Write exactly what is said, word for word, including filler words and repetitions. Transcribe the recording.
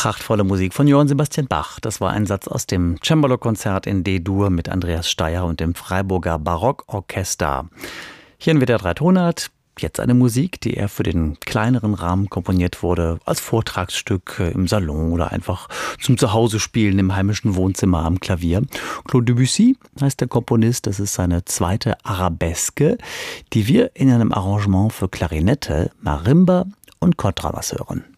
Prachtvolle Musik von Johann Sebastian Bach. Das war ein Satz aus dem Cembalo-Konzert in D-Dur mit Andreas Steyer und dem Freiburger Barockorchester. Hier in W D R drei Tonart. Jetzt eine Musik, die eher für den kleineren Rahmen komponiert wurde, als Vortragsstück im Salon oder einfach zum Zuhause-Spielen im heimischen Wohnzimmer am Klavier. Claude Debussy heißt der Komponist, das ist seine zweite Arabeske, die wir in einem Arrangement für Klarinette, Marimba und Kontrabass hören.